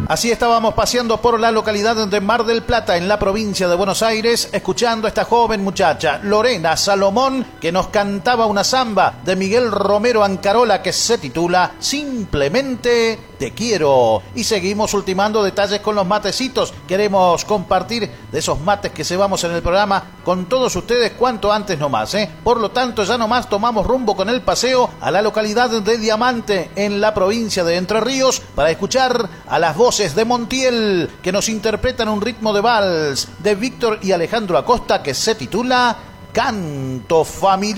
Así estábamos paseando por la localidad de Mar del Plata, en la provincia de Buenos Aires, escuchando a esta joven muchacha, Lorena Salomón, que nos cantaba una samba de Miguel Romero Ancarola que se titula Simplemente Te Quiero. Y seguimos ultimando detalles con los matecitos. Queremos compartir de esos mates que cebamos en el programa con todos ustedes cuanto antes nomás, Por lo tanto, ya nomás tomamos rumbo con el paseo a la localidad de Diamante, en la provincia de Entre Ríos, para escuchar a las voces de Montiel, que nos interpretan un ritmo de vals de Víctor y Alejandro Acosta que se titula Canto Familiar.